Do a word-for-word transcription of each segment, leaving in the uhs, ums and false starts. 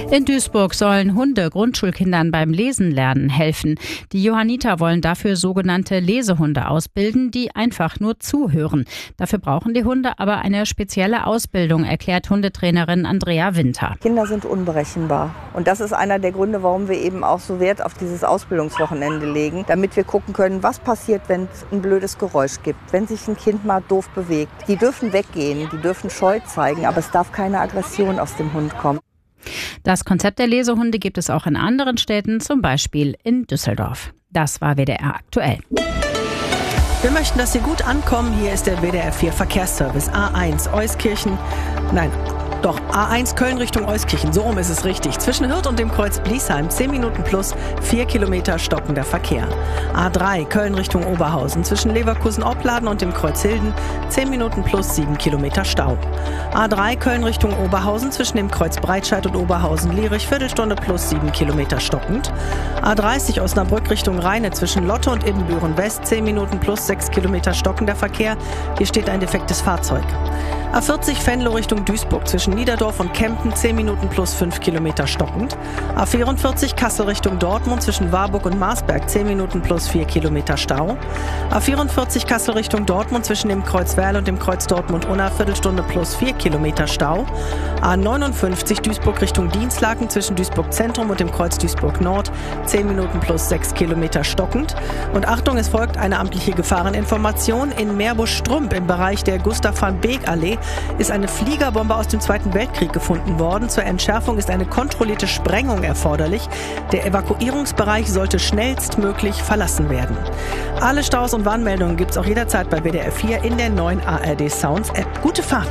In Duisburg sollen Hunde Grundschulkindern beim Lesen lernen helfen. Die Johanniter wollen dafür sogenannte Lesehunde ausbilden, die einfach nur zuhören. Dafür brauchen die Hunde aber eine spezielle Ausbildung, erklärt Hundetrainerin Andrea Winter. Kinder sind unberechenbar. Und das ist einer der Gründe, warum wir eben auch so Wert auf dieses Ausbildungswochenende legen, damit wir gucken können, was passiert, wenn es ein blödes Geräusch gibt, wenn sich ein Kind mal doof bewegt. Die dürfen weggehen, die dürfen Scheu zeigen, aber es darf keine Aggression aus dem Hund kommen. Das Konzept der Lesehunde gibt es auch in anderen Städten, zum Beispiel in Düsseldorf. Das war W D R aktuell. Wir möchten, dass Sie gut ankommen. Hier ist der W D R vier Verkehrsservice. A eins Euskirchen, nein, doch A eins Köln Richtung Euskirchen, so rum ist es richtig. Zwischen Hürth und dem Kreuz Bliesheim zehn Minuten plus vier Kilometer stockender Verkehr. A drei Köln Richtung Oberhausen, zwischen Leverkusen-Opladen und dem Kreuz Hilden zehn Minuten plus sieben Kilometer Stau. A drei Köln Richtung Oberhausen, zwischen dem Kreuz Breitscheid und Oberhausen-Lierich Viertelstunde plus sieben Kilometer stockend. A dreißig Osnabrück Richtung Rheine, zwischen Lotte und Ibbenbüren West zehn Minuten plus sechs Kilometer stockender Verkehr. Hier steht ein defektes Fahrzeug. A vierzig Venlo Richtung Duisburg, zwischen Niederdorf und Kempen zehn Minuten plus fünf Kilometer stockend. A vierundvierzig Kassel Richtung Dortmund, zwischen Warburg und Marsberg zehn Minuten plus vier Kilometer Stau. A vierundvierzig Kassel Richtung Dortmund, zwischen dem Kreuz Werl und dem Kreuz Dortmund-Unna Viertelstunde plus vier Kilometer Stau. A neunundfünfzig Duisburg Richtung Dienstlaken, zwischen Duisburg Zentrum und dem Kreuz Duisburg Nord zehn Minuten plus sechs Kilometer stockend. Und Achtung, es folgt eine amtliche Gefahreninformation. In Meerbusch-Strump im Bereich der Gustav-van-Beek-Allee ist eine Fliegerbombe aus dem Zweiten Weltkrieg gefunden worden. Zur Entschärfung ist eine kontrollierte Sprengung erforderlich. Der Evakuierungsbereich sollte schnellstmöglich verlassen werden. Alle Staus und Warnmeldungen gibt es auch jederzeit bei W D R vier in der neuen A R D Sounds App. Gute Fahrt!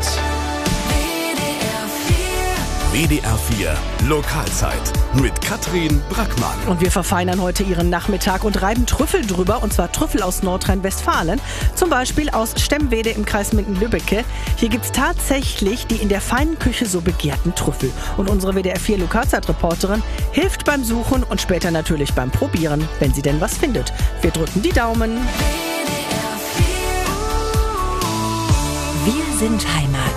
W D R vier Lokalzeit mit Katrin Brackmann. Und wir verfeinern heute Ihren Nachmittag und reiben Trüffel drüber, und zwar Trüffel aus Nordrhein-Westfalen, zum Beispiel aus Stemwede im Kreis Minden-Lübbecke. Hier gibt es tatsächlich die in der feinen Küche so begehrten Trüffel. Und unsere W D R vier Lokalzeitreporterin hilft beim Suchen und später natürlich beim Probieren, wenn sie denn was findet. Wir drücken die Daumen. Wir sind Heimat.